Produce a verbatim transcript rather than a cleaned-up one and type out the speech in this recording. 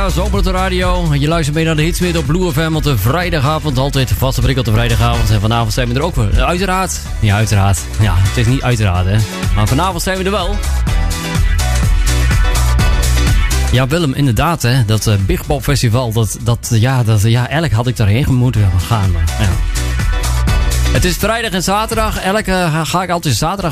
ja, zomer op de radio. Je luistert mee naar de Hitsmith op Blue F M op de vrijdagavond. Altijd vaste prik op de vrijdagavond. En vanavond zijn we er ook weer. Uiteraard. Ja, uiteraard. Ja, het is niet uiteraard, hè. Maar vanavond zijn we er wel. Ja, Willem, inderdaad, hè. Dat uh, Big Bob Festival, dat, dat, ja, dat, ja, eigenlijk had ik daarheen moeten gaan. Maar, ja. Het is vrijdag en zaterdag. Elke uh, ga ik altijd zaterdag